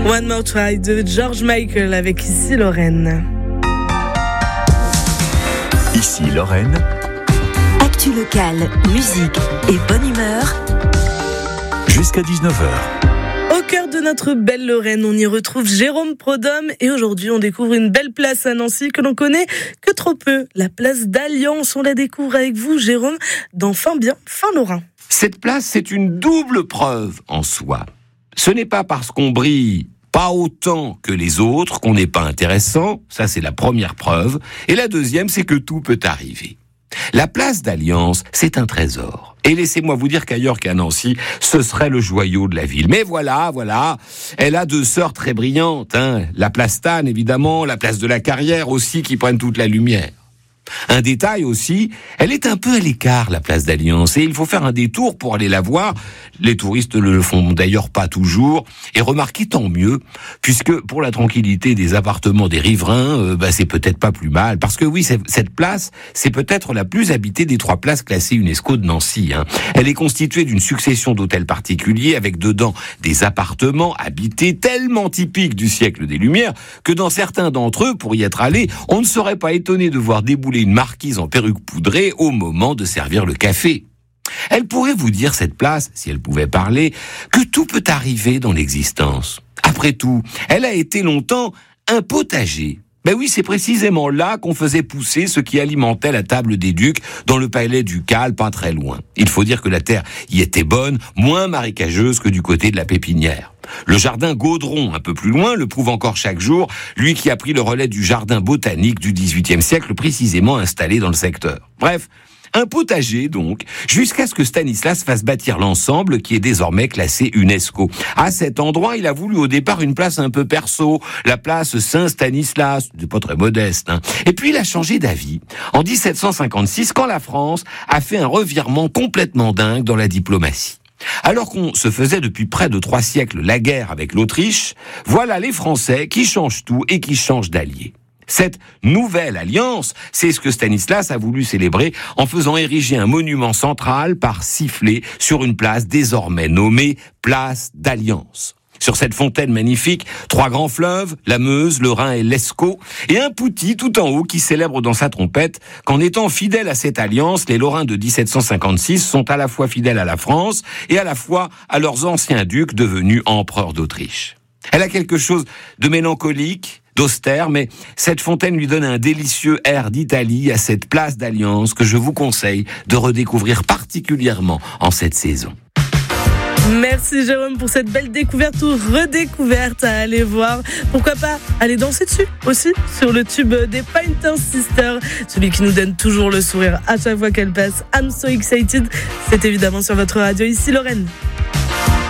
One More Try de George Michael avec Ici Lorraine. Ici Lorraine. Actu locale, musique et bonne humeur. Jusqu'à 19h. Au cœur de notre belle Lorraine, on y retrouve Jérôme Prodhomme et aujourd'hui on découvre une belle place à Nancy que l'on connaît que trop peu, la place d'Alliance. On la découvre avec vous, Jérôme, dans Fin Bien, Fin Lorrain. Cette place, c'est une double preuve en soi. Ce n'est pas parce qu'on brille pas autant que les autres qu'on n'est pas intéressant, ça c'est la première preuve, et la deuxième, c'est que tout peut arriver. La place d'Alliance, c'est un trésor. Et laissez-moi vous dire qu'ailleurs qu'à Nancy, ce serait le joyau de la ville. Mais voilà, elle a deux sœurs très brillantes, La place Tannes, évidemment, la place de la Carrière aussi, qui prennent toute la lumière. Un détail aussi, elle est un peu à l'écart, la place d'Alliance, et il faut faire un détour pour aller la voir. Les touristes ne le font d'ailleurs pas toujours, et remarquez, tant mieux, puisque pour la tranquillité des appartements des riverains, c'est peut-être pas plus mal, parce que oui, cette place, c'est peut-être la plus habitée des 3 places classées UNESCO de Nancy. Elle est constituée d'une succession d'hôtels particuliers, avec dedans des appartements habités tellement typiques du siècle des Lumières, que dans certains d'entre eux, pour y être allé, on ne serait pas étonné de voir débouler une marquise en perruque poudrée au moment de servir le café. Elle pourrait vous dire, cette place, si elle pouvait parler, que tout peut arriver dans l'existence. Après tout, elle a été longtemps un potager. Ben oui, c'est précisément là qu'on faisait pousser ce qui alimentait la table des ducs dans le palais ducal, pas très loin. Il faut dire que la terre y était bonne, moins marécageuse que du côté de la pépinière. Le jardin Gaudron, un peu plus loin, le prouve encore chaque jour, lui qui a pris le relais du jardin botanique du XVIIIe siècle, précisément installé dans le secteur. Bref, un potager, donc, jusqu'à ce que Stanislas fasse bâtir l'ensemble qui est désormais classé UNESCO. À cet endroit, il a voulu au départ une place un peu perso, la place Saint-Stanislas, c'est pas très modeste, Et puis il a changé d'avis en 1756, quand la France a fait un revirement complètement dingue dans la diplomatie. Alors qu'on se faisait depuis près de 3 siècles la guerre avec l'Autriche, voilà les Français qui changent tout et qui changent d'alliés. Cette nouvelle alliance, c'est ce que Stanislas a voulu célébrer en faisant ériger un monument central par sifflet sur une place désormais nommée Place d'Alliance. Sur cette fontaine magnifique, 3 grands fleuves, la Meuse, le Rhin et l'Escaut, et un Pouty tout en haut qui célèbre dans sa trompette qu'en étant fidèles à cette alliance, les Lorrains de 1756 sont à la fois fidèles à la France et à la fois à leurs anciens ducs devenus empereurs d'Autriche. Elle a quelque chose de mélancolique, d'austère, mais cette fontaine lui donne un délicieux air d'Italie à cette place d'Alliance que je vous conseille de redécouvrir particulièrement en cette saison. Merci Jérôme pour cette belle découverte ou redécouverte à aller voir. Pourquoi pas aller danser dessus aussi, sur le tube des Pointer Sisters, celui qui nous donne toujours le sourire à chaque fois qu'elle passe. I'm so excited. C'est évidemment sur votre radio Ici Lorraine.